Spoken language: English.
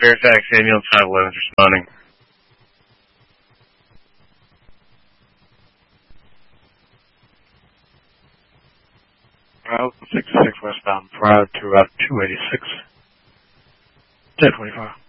Fairfax ambulance 511 is responding. Route 66 westbound, Route to Route 286. 1025.